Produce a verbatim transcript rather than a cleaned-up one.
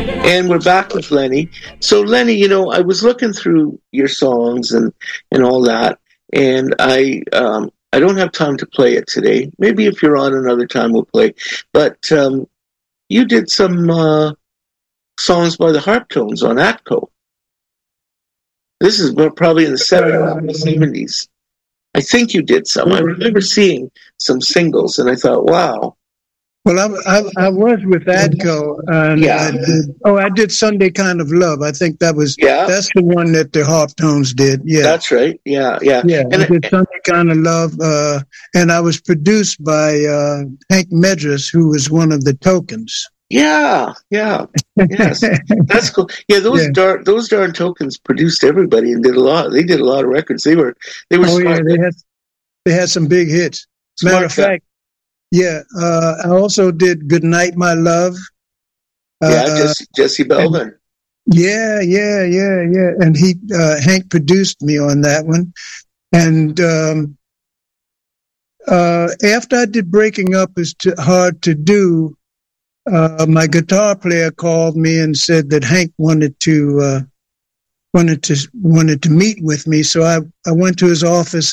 And we're back with Lenny. So, Lenny, you know, I was looking through your songs and, and all that, and I um, I don't have time to play it today. Maybe if you're on another time, we'll play. But um, you did some uh, songs by the Harptones on Atco. This is probably in the seventies. I think you did some. I remember seeing some singles, and I thought, wow. Well, I, I, I was with Atco, and yeah. I did, oh, I did Sunday Kind of Love. I think that was yeah. that's the one that the Harptones did. Yeah, that's right. Yeah, yeah, yeah. And I did Sunday Kind of Love, uh, and I was produced by uh, Hank Medras, who was one of the Tokens. Yeah, yeah, yes, that's cool. Yeah, those yeah. darn those darn Tokens produced everybody and did a lot. They did a lot of records. They were they were. Oh smart. yeah, they had they had some big hits. Smart Matter of guy. fact. Yeah, uh, I also did Good Night, My Love. Yeah, uh, Jesse, Jesse Belvin. And, yeah, yeah, yeah, yeah. And he, uh, Hank produced me on that one. And um, uh, after I did Breaking Up Is Too Hard to Do, uh, my guitar player called me and said that Hank wanted to uh, wanted to wanted to meet with me. So I, I went to his office